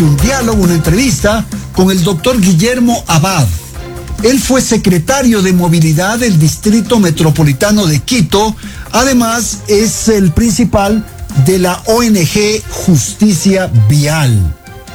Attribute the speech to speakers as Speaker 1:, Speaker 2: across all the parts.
Speaker 1: Un diálogo, una entrevista con el doctor Guillermo Abad. Él fue secretario de Movilidad del Distrito Metropolitano de Quito. Además, es el principal de la ONG Justicia Vial.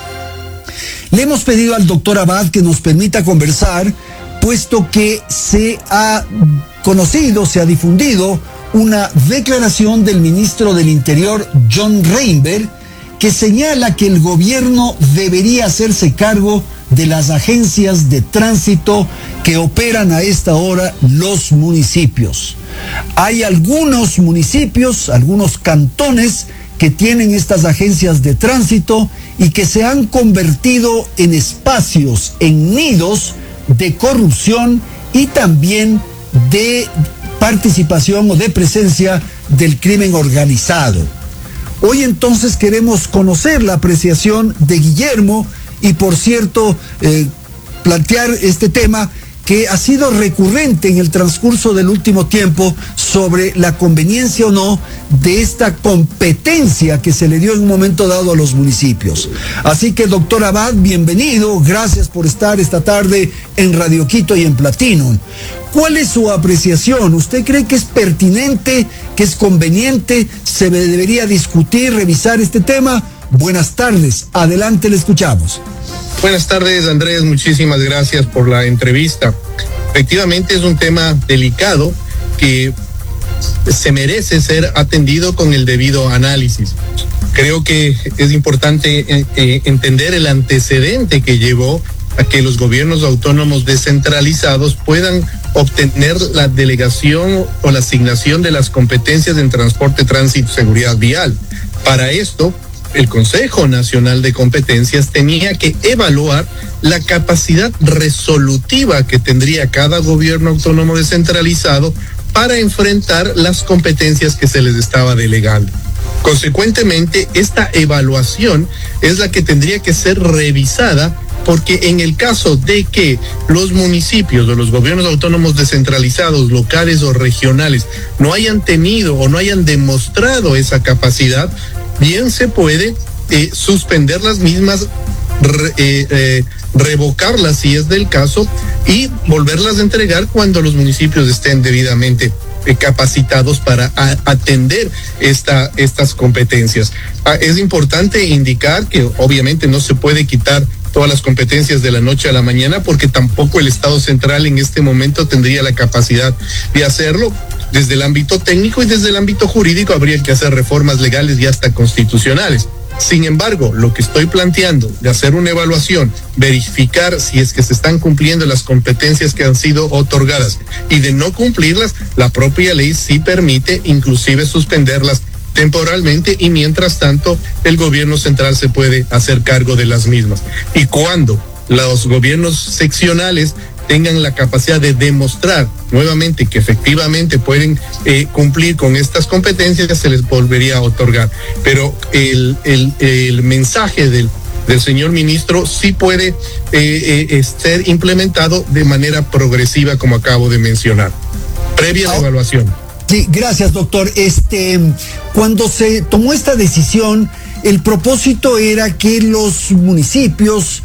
Speaker 1: Le hemos pedido al doctor Abad que nos permita conversar, puesto que se ha conocido, se ha difundido una declaración del ministro del Interior, John Reinberg, que señala que el gobierno debería hacerse cargo de las agencias de tránsito que operan a esta hora los municipios. Hay algunos municipios, algunos cantones que tienen estas agencias de tránsito y que se han convertido en espacios, en nidos de corrupción y también de participación o de presencia del crimen organizado. Hoy entonces queremos conocer la apreciación de Guillermo y, por cierto, plantear este tema que ha sido recurrente en el transcurso del último tiempo sobre la conveniencia o no de esta competencia que se le dio en un momento dado a los municipios. Así que, doctor Abad, bienvenido, gracias por estar esta tarde en Radio Quito y en Platinum. ¿Cuál es su apreciación? ¿Usted cree que es pertinente, que es conveniente, se debería discutir, revisar este tema? Buenas tardes, adelante, le escuchamos.
Speaker 2: Buenas tardes, Andrés, muchísimas gracias por la entrevista. Efectivamente es un tema delicado que se merece ser atendido con el debido análisis. Creo que es importante entender el antecedente que llevó a que los gobiernos autónomos descentralizados puedan obtener la delegación o la asignación de las competencias en transporte, tránsito y seguridad vial. Para esto, el Consejo Nacional de Competencias tenía que evaluar la capacidad resolutiva que tendría cada gobierno autónomo descentralizado para enfrentar las competencias que se les estaba delegando. Consecuentemente, esta evaluación es la que tendría que ser revisada, porque en el caso de que los municipios o los gobiernos autónomos descentralizados, locales o regionales, no hayan tenido o no hayan demostrado esa capacidad, bien se puede suspender las mismas, revocarlas si es del caso y volverlas a entregar cuando los municipios estén debidamente capacitados para atender estas competencias. Es importante indicar que obviamente no se puede quitar todas las competencias de la noche a la mañana, porque tampoco el Estado central en este momento tendría la capacidad de hacerlo. Desde el ámbito técnico y desde el ámbito jurídico habría que hacer reformas legales y hasta constitucionales. Sin embargo, lo que estoy planteando de hacer una evaluación, verificar si es que se están cumpliendo las competencias que han sido otorgadas y de no cumplirlas, la propia ley sí permite inclusive suspenderlas temporalmente y mientras tanto el gobierno central se puede hacer cargo de las mismas. Y cuando los gobiernos seccionales tengan la capacidad de demostrar nuevamente que efectivamente pueden cumplir con estas competencias, se les volvería a otorgar. Pero el mensaje del señor ministro sí puede ser implementado de manera progresiva, como acabo de mencionar, previa evaluación.
Speaker 1: Sí, gracias, doctor. Cuando se tomó esta decisión, el propósito era que los municipios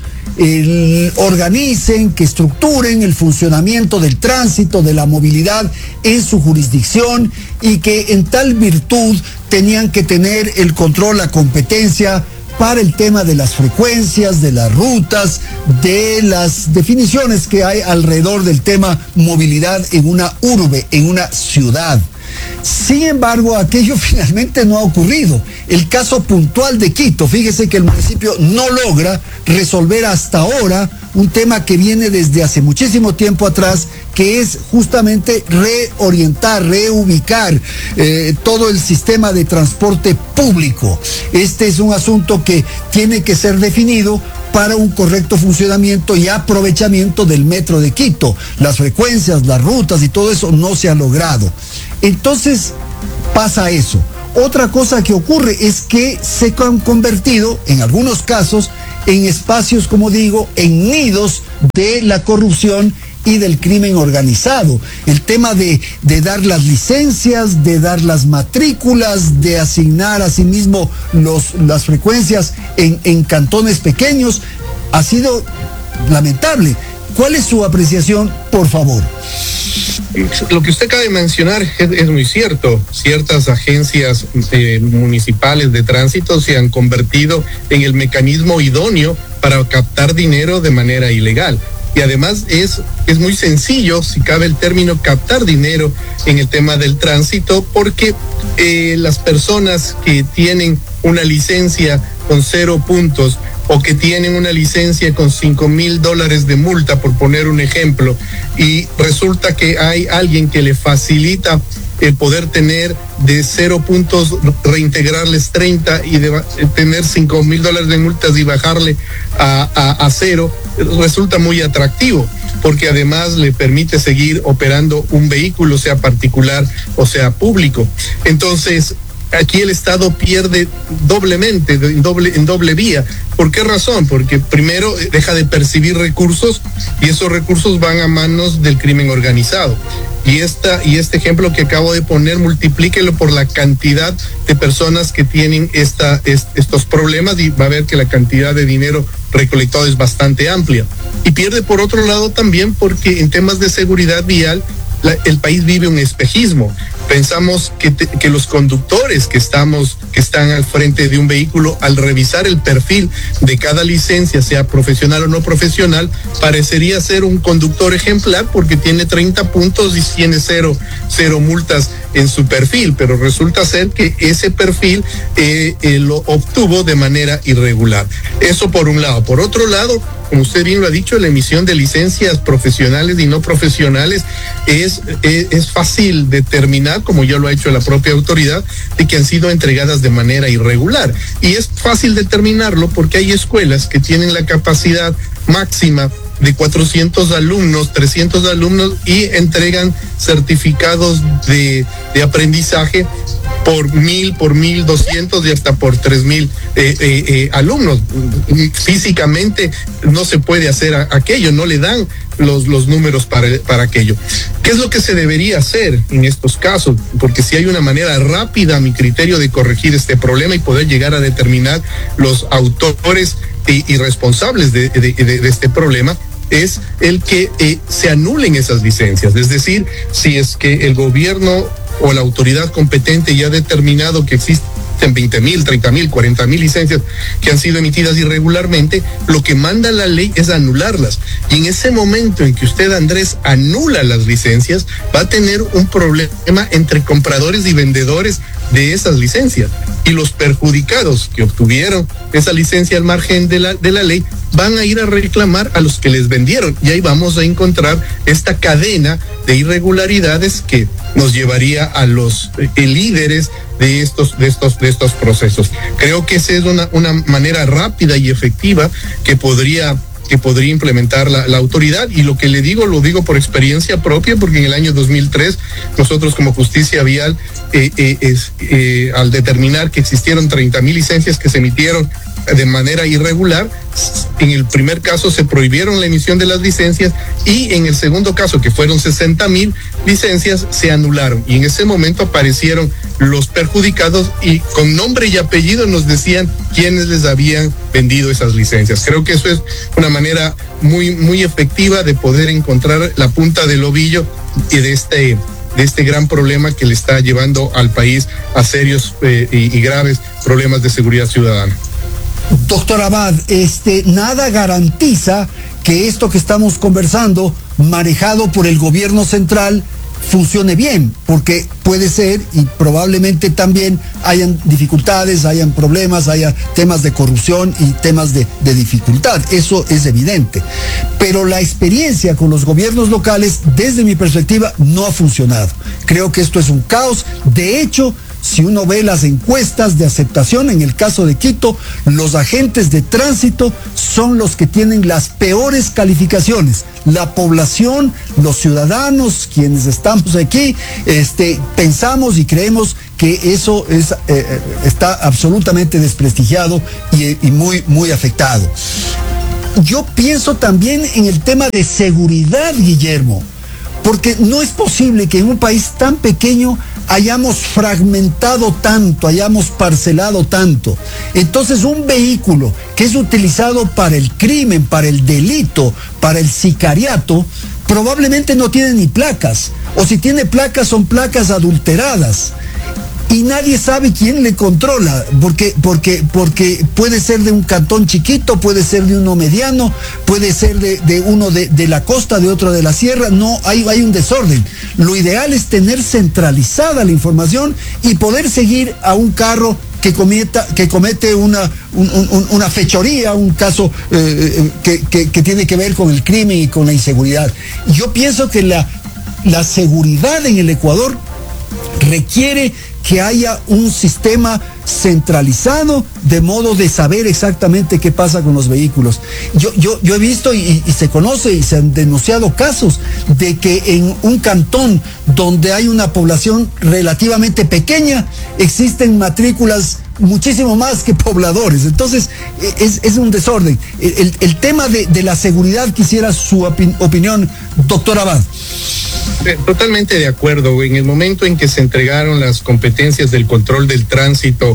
Speaker 1: organicen, que estructuren el funcionamiento del tránsito, de la movilidad en su jurisdicción, y que en tal virtud tenían que tener el control, la competencia para el tema de las frecuencias, de las rutas, de las definiciones que hay alrededor del tema movilidad en una urbe, en una ciudad. Sin embargo, aquello finalmente no ha ocurrido. El caso puntual de Quito, fíjese que el municipio no logra resolver hasta ahora un tema que viene desde hace muchísimo tiempo atrás, que es justamente reorientar, reubicar todo el sistema de transporte público. Este es un asunto que tiene que ser definido para un correcto funcionamiento y aprovechamiento del metro de Quito. Las frecuencias, las rutas y todo eso no se ha logrado. Entonces pasa eso. Otra cosa que ocurre es que se han convertido, en algunos casos, en espacios, como digo, en nidos de la corrupción y del crimen organizado. El tema de dar las licencias, de dar las matrículas, de asignar asimismo las frecuencias en cantones pequeños, ha sido lamentable. ¿Cuál es su apreciación, por favor?
Speaker 2: Lo que usted acaba de mencionar es muy cierto. Ciertas agencias municipales de tránsito se han convertido en el mecanismo idóneo para captar dinero de manera ilegal. Y además es muy sencillo, si cabe el término, captar dinero en el tema del tránsito, porque las personas que tienen una licencia con 0 puntos o que tienen una licencia con $5,000 de multa, por poner un ejemplo, y resulta que hay alguien que le facilita el poder tener de 0 puntos, reintegrarles 30 y tener $5,000 de multas y bajarle a 0, resulta muy atractivo, porque además le permite seguir operando un vehículo, sea particular o sea público. Entonces, aquí el Estado pierde doblemente, en doble vía. ¿Por qué razón? Porque primero deja de percibir recursos y esos recursos van a manos del crimen organizado. Y este ejemplo que acabo de poner, multiplíquelo por la cantidad de personas que tienen estos problemas y va a ver que la cantidad de dinero recolectado es bastante amplia. Y pierde por otro lado también porque en temas de seguridad vial el país vive un espejismo. Pensamos que los conductores que están al frente de un vehículo, al revisar el perfil de cada licencia, sea profesional o no profesional, parecería ser un conductor ejemplar porque tiene 30 puntos y tiene cero multas en su perfil, pero resulta ser que ese perfil lo obtuvo de manera irregular. Eso por un lado. Por otro lado, como usted bien lo ha dicho, la emisión de licencias profesionales y no profesionales es fácil determinar, como ya lo ha hecho la propia autoridad, de que han sido entregadas de manera irregular. Y es fácil determinarlo porque hay escuelas que tienen la capacidad máxima de 400 alumnos, 300 alumnos y entregan certificados de aprendizaje por 1,000, por 1,200 y hasta por 3,000 alumnos. Físicamente no se puede hacer aquello, no le dan los números para aquello. ¿Qué es lo que se debería hacer en estos casos? Porque si hay una manera rápida, a mi criterio, de corregir este problema y poder llegar a determinar los autores y responsables de este problema, es el que se anulen esas licencias. Es decir, si es que el gobierno o la autoridad competente ya ha determinado que existen 20,000, 30,000, 40,000 licencias que han sido emitidas irregularmente, lo que manda la ley es anularlas. Y en ese momento en que usted, Andrés, anula las licencias, va a tener un problema entre compradores y vendedores de esas licencias. Y los perjudicados que obtuvieron esa licencia al margen de la ley van a ir a reclamar a los que les vendieron. Y ahí vamos a encontrar esta cadena de irregularidades que nos llevaría a los líderes de estos procesos. Creo que esa es una manera rápida y efectiva que podría implementar la autoridad, y lo que le digo, lo digo por experiencia propia, porque en el año 2003 nosotros como Justicia Vial, al determinar que existieron 30,000 licencias que se emitieron de manera irregular, en el primer caso se prohibieron la emisión de las licencias y en el segundo caso, que fueron 60,000 licencias, se anularon, y en ese momento aparecieron los perjudicados y con nombre y apellido nos decían quiénes les habían vendido esas licencias. Creo que eso es una manera muy, muy efectiva de poder encontrar la punta del ovillo y de este gran problema que le está llevando al país a serios y graves problemas de seguridad ciudadana.
Speaker 1: Doctor Abad, nada garantiza que esto que estamos conversando, manejado por el gobierno central, funcione bien, porque puede ser y probablemente también hayan dificultades, hayan problemas, haya temas de corrupción y temas de dificultad, eso es evidente. Pero la experiencia con los gobiernos locales, desde mi perspectiva, no ha funcionado. Creo que esto es un caos. De hecho, si uno ve las encuestas de aceptación, en el caso de Quito, los agentes de tránsito son los que tienen las peores calificaciones. La población, los ciudadanos, quienes estamos aquí, pensamos y creemos que eso está absolutamente desprestigiado y muy, muy afectado. Yo pienso también en el tema de seguridad, Guillermo, porque no es posible que en un país tan pequeño hayamos fragmentado tanto, hayamos parcelado tanto. Entonces, un vehículo que es utilizado para el crimen, para el delito, para el sicariato, probablemente no tiene ni placas, o si tiene placas son placas adulteradas. Y nadie sabe quién le controla, porque puede ser de un cantón chiquito, puede ser de uno mediano, puede ser de uno de la costa, de otro de la sierra. No, hay un desorden. Lo ideal es tener centralizada la información y poder seguir a un carro que comete una fechoría, un caso que tiene que ver con el crimen y con la inseguridad. Yo pienso que la seguridad en el Ecuador requiere que haya un sistema centralizado de modo de saber exactamente qué pasa con los vehículos. Yo he visto y se conoce y se han denunciado casos de que en un cantón donde hay una población relativamente pequeña existen matrículas muchísimo más que pobladores. Entonces es un desorden. El tema de la seguridad, quisiera su opinión, doctor Abad.
Speaker 2: Totalmente de acuerdo. En el momento en que se entregaron las competencias del control del tránsito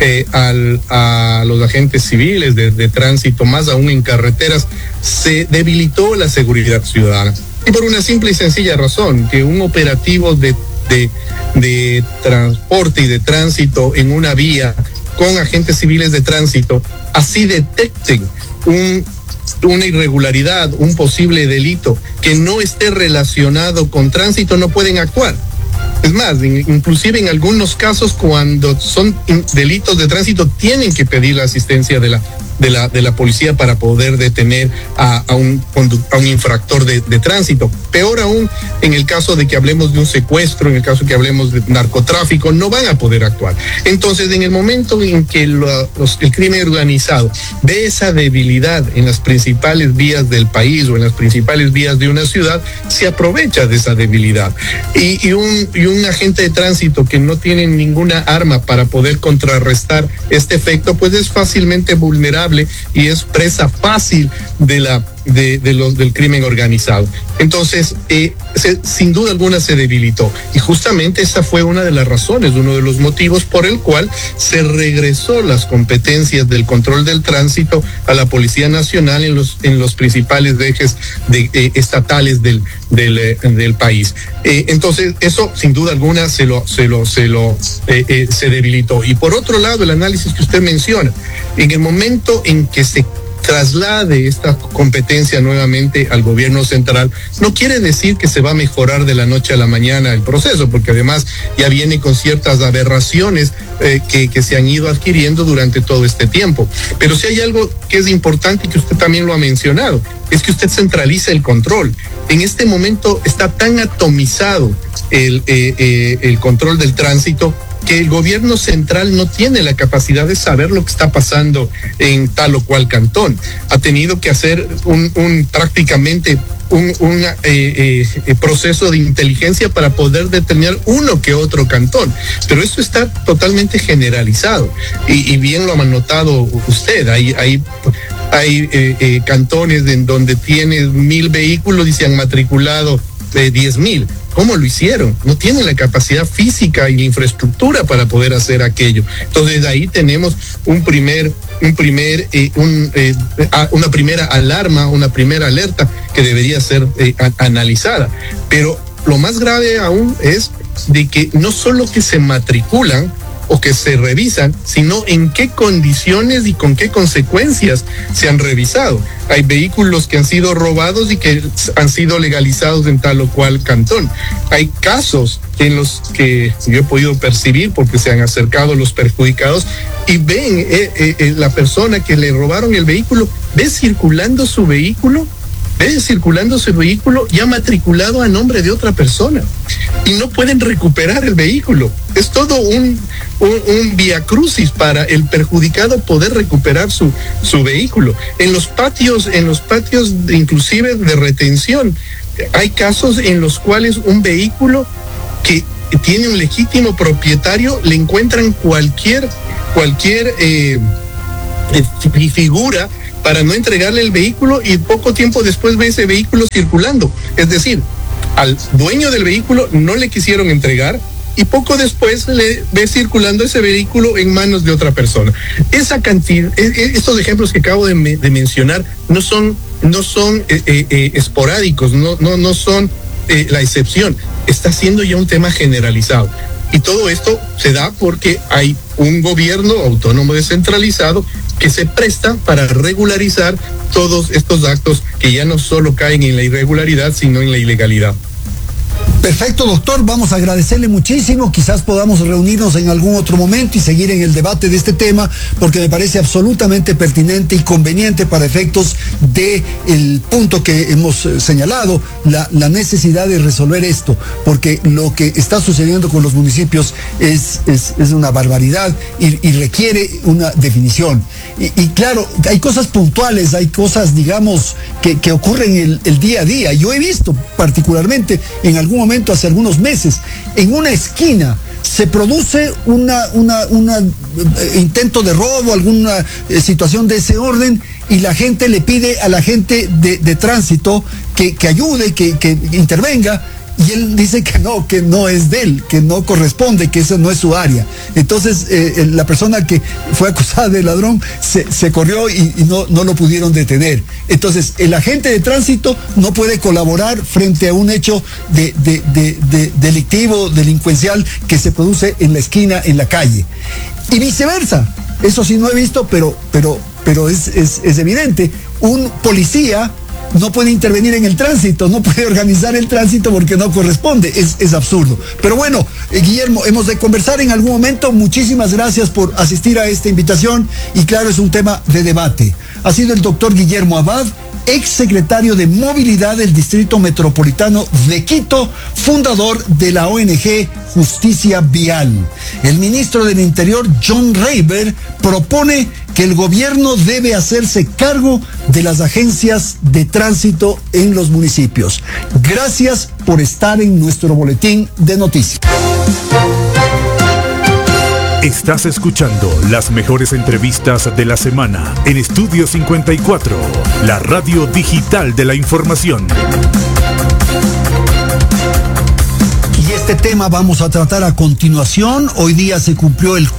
Speaker 2: a los agentes civiles de tránsito, más aún en carreteras, se debilitó la seguridad ciudadana. Y por una simple y sencilla razón, que un operativo de transporte y de tránsito en una vía con agentes civiles de tránsito, así detecten una irregularidad, un posible delito que no esté relacionado con tránsito, no pueden actuar. Es más, inclusive en algunos casos, cuando son delitos de tránsito, tienen que pedir la asistencia de la policía para poder detener a un infractor de tránsito. Peor aún, en el caso de que hablemos de un secuestro, en el caso que hablemos de narcotráfico, no van a poder actuar. Entonces, en el momento en que el crimen organizado ve esa debilidad en las principales vías del país o en las principales vías de una ciudad, se aprovecha de esa debilidad. Y un agente de tránsito que no tiene ninguna arma para poder contrarrestar este efecto, pues es fácilmente vulnerable y es presa fácil del crimen organizado. Entonces, sin duda alguna se debilitó. Y justamente esa fue una de las razones, uno de los motivos por el cual se regresó las competencias del control del tránsito a la Policía Nacional en los principales ejes estatales del país. Entonces, eso sin duda alguna se debilitó. Y por otro lado, el análisis que usted menciona, en el momento en que se traslade esta competencia nuevamente al gobierno central, no quiere decir que se va a mejorar de la noche a la mañana el proceso, porque además ya viene con ciertas aberraciones que se han ido adquiriendo durante todo este tiempo. Pero sí hay algo que es importante y que usted también lo ha mencionado, es que usted centraliza el control. En este momento está tan atomizado el control del tránsito que el gobierno central no tiene la capacidad de saber lo que está pasando en tal o cual cantón. Ha tenido que hacer prácticamente un proceso de inteligencia para poder detener uno que otro cantón, pero eso está totalmente generalizado y bien lo ha notado usted. Hay cantones en donde tiene 1,000 vehículos y se han matriculado 10,000. ¿Cómo lo hicieron? No tienen la capacidad física y la infraestructura para poder hacer aquello. Entonces ahí tenemos una primera alarma, una primera alerta que debería ser analizada. Pero lo más grave aún es de que no solo que se matriculan o que se revisan, sino en qué condiciones y con qué consecuencias se han revisado. Hay vehículos que han sido robados y que han sido legalizados en tal o cual cantón. Hay casos en los que yo he podido percibir porque se han acercado los perjudicados y ven la persona que le robaron el vehículo, ve circulando su vehículo ya matriculado a nombre de otra persona y no pueden recuperar el vehículo. Es todo un viacrucis para el perjudicado poder recuperar su vehículo. En los patios inclusive de retención, hay casos en los cuales un vehículo que tiene un legítimo propietario le encuentran cualquier figura para no entregarle el vehículo y poco tiempo después ve ese vehículo circulando. Es decir, al dueño del vehículo no le quisieron entregar y poco después le ve circulando ese vehículo en manos de otra persona. Esa cantidad, estos ejemplos que acabo de mencionar no son esporádicos, no son la excepción. Está siendo ya un tema generalizado. Y todo esto se da porque hay un gobierno autónomo descentralizado que se presta para regularizar todos estos actos que ya no solo caen en la irregularidad, sino en la ilegalidad.
Speaker 1: Perfecto, doctor, vamos a agradecerle muchísimo, quizás podamos reunirnos en algún otro momento y seguir en el debate de este tema, porque me parece absolutamente pertinente y conveniente para efectos del punto que hemos señalado, la necesidad de resolver esto, porque lo que está sucediendo con los municipios es una barbaridad y requiere una definición. Y claro, hay cosas puntuales, hay cosas, digamos, que ocurren el día a día. Yo he visto particularmente en algún momento, hace algunos meses, en una esquina se produce un intento de robo, alguna situación de ese orden, y la gente le pide a la gente de tránsito que ayude, que intervenga, y él dice que no es de él, que no corresponde, que esa no es su área. Entonces la persona que fue acusada de ladrón se corrió y no lo pudieron detener. Entonces el agente de tránsito no puede colaborar frente a un hecho delictivo, delincuencial que se produce en la esquina, en la calle. Y viceversa. Eso sí no he visto, pero es evidente. Un policía no puede intervenir en el tránsito, no puede organizar el tránsito porque no corresponde, es absurdo. Pero bueno, Guillermo, hemos de conversar en algún momento. Muchísimas gracias por asistir a esta invitación y claro, es un tema de debate. Ha sido el doctor Guillermo Abad, ex secretario de Movilidad del Distrito Metropolitano de Quito, fundador de la ONG Justicia Vial. El ministro del Interior, John Reiber, propone que el gobierno debe hacerse cargo de las agencias de tránsito en los municipios. Gracias por estar en nuestro boletín de noticias.
Speaker 3: Estás escuchando las mejores entrevistas de la semana en Estudio 54, la radio digital de la información.
Speaker 1: Y este tema vamos a tratar a continuación. Hoy día se cumplió la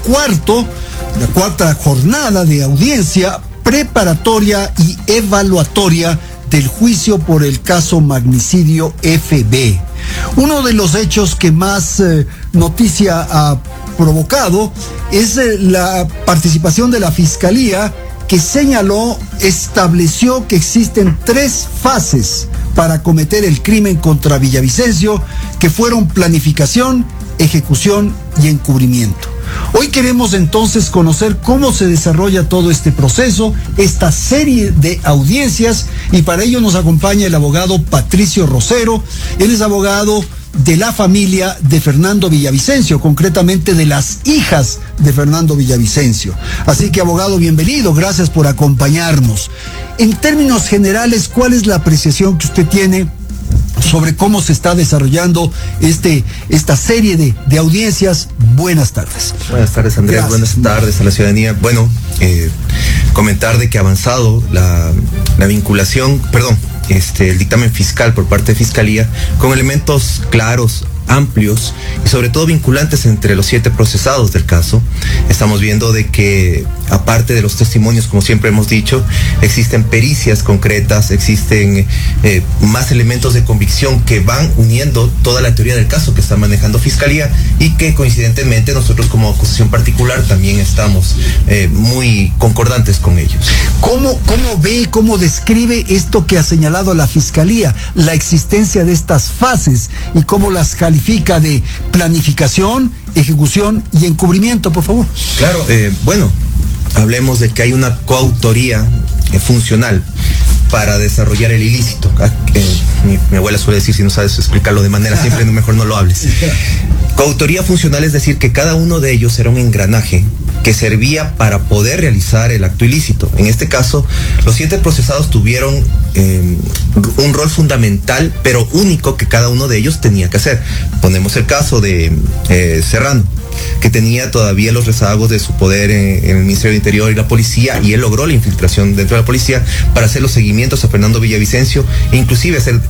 Speaker 1: cuarta jornada de audiencia preparatoria y evaluatoria del juicio por el caso Magnicidio FB. Uno de los hechos que más noticia ha provocado es la participación de la Fiscalía, que estableció que existen 3 fases para cometer el crimen contra Villavicencio, que fueron planificación, ejecución y encubrimiento. Hoy queremos entonces conocer cómo se desarrolla todo este proceso, esta serie de audiencias, y para ello nos acompaña el abogado Patricio Rosero. Él es abogado de la familia de Fernando Villavicencio, concretamente de las hijas de Fernando Villavicencio. Así que, abogado, bienvenido, gracias por acompañarnos. En términos generales, ¿cuál es la apreciación que usted tiene sobre cómo se está desarrollando esta serie de audiencias? Buenas tardes.
Speaker 4: Buenas tardes, Andrés. Gracias. Buenas tardes a la ciudadanía. Bueno, comentar de que ha avanzado la vinculación, el dictamen fiscal por parte de Fiscalía, con elementos claros, amplios y sobre todo vinculantes entre los 7 procesados del caso. Estamos viendo de que, aparte de los testimonios, como siempre hemos dicho, existen pericias concretas, existen más elementos de convicción que van uniendo toda la teoría del caso que está manejando Fiscalía y que coincidentemente nosotros como acusación particular también estamos muy concordantes con ellos.
Speaker 1: ¿Cómo ve, cómo describe esto que ha señalado la Fiscalía, la existencia de estas fases, y cómo las califica de planificación, ejecución y encubrimiento, por favor?
Speaker 4: Claro, hablemos de que hay una coautoría funcional para desarrollar el ilícito. Mi abuela suele decir, si no sabes explicarlo de manera simple, mejor no lo hables. Coautoría funcional es decir que cada uno de ellos era un engranaje que servía para poder realizar el acto ilícito. En este caso, los 7 procesados tuvieron un rol fundamental, pero único, que cada uno de ellos tenía que hacer. Ponemos el caso de Serrano, que tenía todavía los rezagos de su poder en el Ministerio del Interior y la policía, y él logró la infiltración dentro de la policía para hacer los seguimientos a Fernando Villavicencio e inclusive hacer